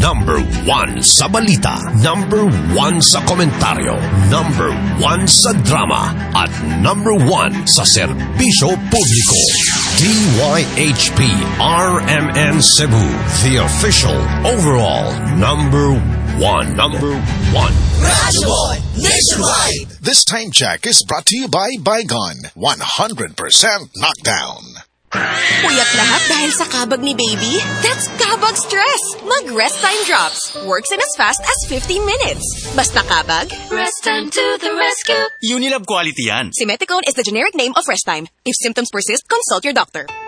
Number 1 sa balita, number 1 sa komentaryo, number 1 sa drama, at number 1 sa serbisyo publiko. DYHP RMN Cebu, the official overall number 1. Radyo Boy Nationwide! This time check is brought to you by Bygone. 100% knockdown. Puyat lahat dahil sa kabag ni baby? That's kabag stress! Mag-Rest Time Drops. Works in as fast as 15 minutes. Basta kabag, Rest Time to the rescue. Unilab quality yan. Simeticone is the generic name of Rest Time. If symptoms persist, consult your doctor.